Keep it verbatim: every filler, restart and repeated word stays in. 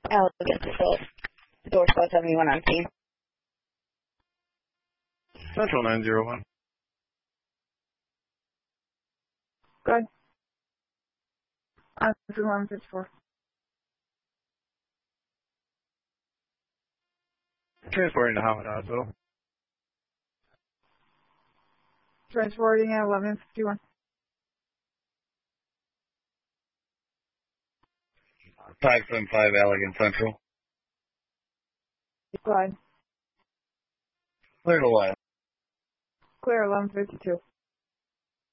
Elegant Patrol. Door Squad seventy-one on scene. Central nine zero one. Good. On one fifty-four. Transporting to Howard Hospital. Transporting at eleven fifty-one. five seven five Elegant Central. Glide. Clear to left. Clear eleven fifty-two.